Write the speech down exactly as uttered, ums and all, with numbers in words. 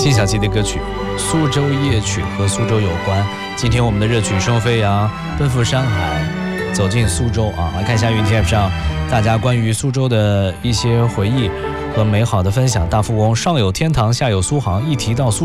辛晓琪的歌曲《苏州夜曲》和苏州有关。今天我们的热曲声飞扬，奔赴山海，走进苏州啊！来看一下云 T F 上大家关于苏州的一些回忆和美好的分享。大富翁上有天堂，下有苏杭，一提到苏